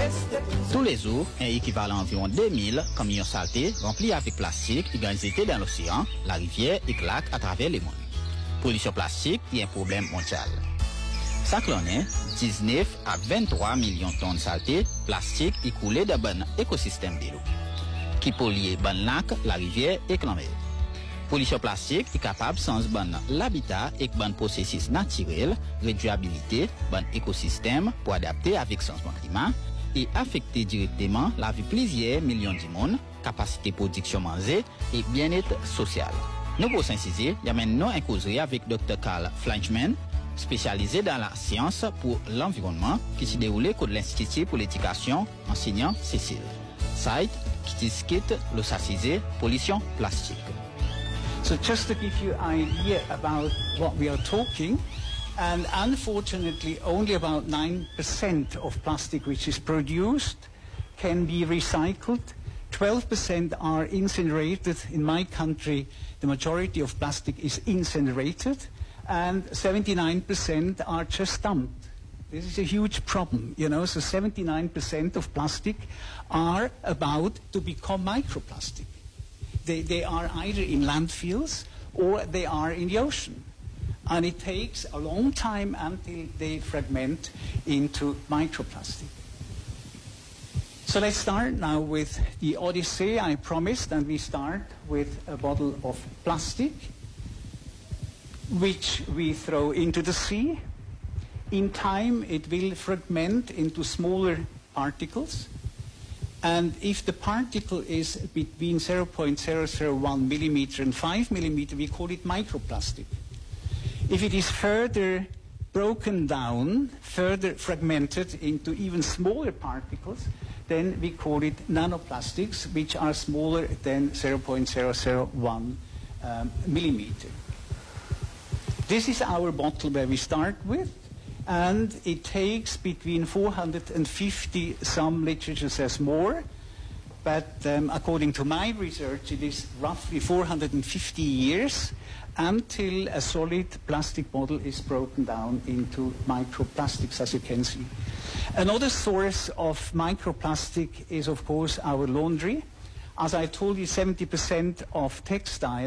Tous les jours, un équivalent environ 2000 camions saletés remplis avec plastique et jetés dans l'océan, la rivière et claquent à travers les mondes. Pollution plastique est un problème mondial. Chaque année, 19 à 23 millions de tonnes de saleté plastique écoulées dans bon écosystème de l'eau, qui pollue bon lac, la rivière et la mer. Pollution plastique est capable sans bon l'habitat et bon processus naturel, réduisabilité, bon écosystème pour adapter avec changement climat et affecter directement la vie de plusieurs millions de monde, capacité de production manger et bien-être social. Nous pour s'insister, il y a maintenant un causerie avec Dr. Karl Fleischmann, spécialisé dans la science pour l'environnement, qui s'est déroulé au l'Institut pour l'éducation enseignant Cécile. Site qui discute le sacisé pollution plastique. So just to give you an idea about what we are talking, and unfortunately only about 9% of plastic which is produced can be recycled. 12% are incinerated. In my country, the majority of plastic is incinerated, and 79% are just dumped. This is a huge problem, you know, so 79% of plastic are about to become microplastic. They are either in landfills or they are in the ocean. And it takes a long time until they fragment into microplastic. So let's start now with the Odyssey I promised, and we start with a bottle of plastic, which we throw into the sea. In time, it will fragment into smaller particles. And if the particle is between 0.001 millimeter and 5 millimeter, we call it microplastic. If it is further broken down, further fragmented into even smaller particles, then we call it nanoplastics, which are smaller than 0.001 millimeter. This is our bottle where we start with. And it takes between 450, some literature says more, but according to my research, it is roughly 450 years until a solid plastic bottle is broken down into microplastics, as you can see. Another source of microplastic is, of course, our laundry. As I told you, 70% of textiles